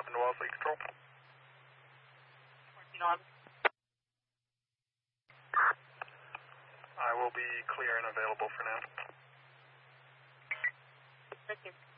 Van der Waals, Lake Control. I will be clear and available for now. Thank you.